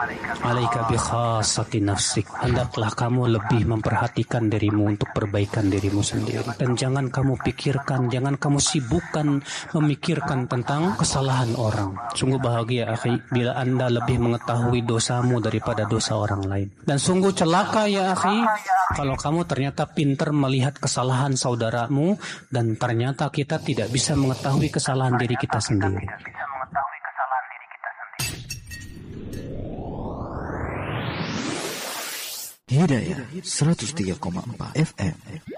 alaika bi khassati nafsik. Hendaklah kamu lebih memperhatikan dirimu untuk perbaikan dirimu sendiri. Dan jangan kamu pikirkan, jangan kamu sibukkan memikirkan tentang kesalahan orang. Sungguh bahagia akhi bila Anda lebih mengetahui dosamu daripada dosa orang lain. Dan sungguh celaka ya akhi kalau kamu ternyata pintar melihat kesalahan saudaramu dan ternyata kita tidak bisa mengetahui kesalahan diri kita sendiri. Hidayah 103,4 FM.